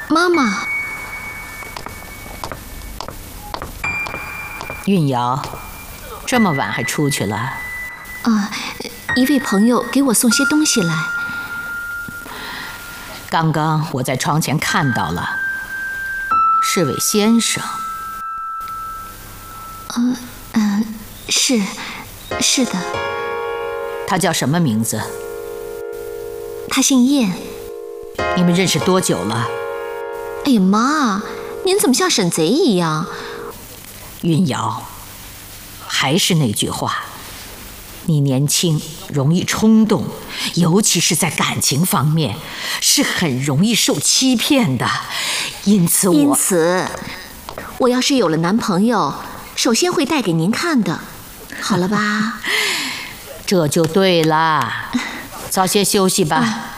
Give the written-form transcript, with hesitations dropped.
妈妈。 韵瑶，这么晚还出去了？ 一位朋友给我送些东西来。 刚刚我在窗前看到了，是位先生。 是的。 他叫什么名字？ 他姓燕。 你们认识多久了？ 哎呀妈，您怎么像审贼一样？ 韵瑶，还是那句话，你年轻，容易冲动，尤其是在感情方面，是很容易受欺骗的。因此我要是有了男朋友，首先会带给您看的，好了吧？ 这就对了，早些休息吧。